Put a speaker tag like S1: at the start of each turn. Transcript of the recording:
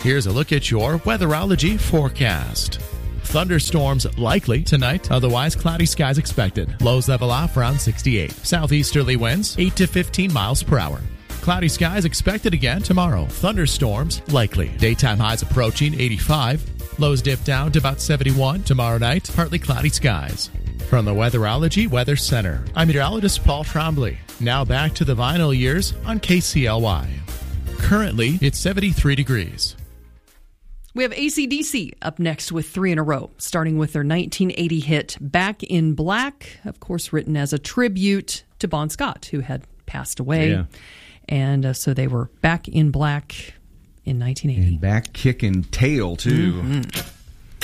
S1: Here's a look at your Weatherology forecast. Thunderstorms likely tonight, otherwise cloudy skies expected. Lows level off around 68. Southeasterly winds 8 to 15 miles per hour. Cloudy skies expected again tomorrow. Thunderstorms likely. Daytime highs approaching 85. Lows dip down to about 71. Tomorrow night, partly cloudy skies. From the Weatherology Weather Center, I'm meteorologist Paul Trombley. Now back to the vinyl years on KCLY. Currently, it's 73 degrees.
S2: We have AC/DC up next with 3 in a row, starting with their 1980 hit Back in Black, of course written as a tribute to Bon Scott, who had passed away.
S3: Yeah.
S2: And so they were Back in Black in 1980.
S3: And back kicking tail, too.
S2: Mm-hmm.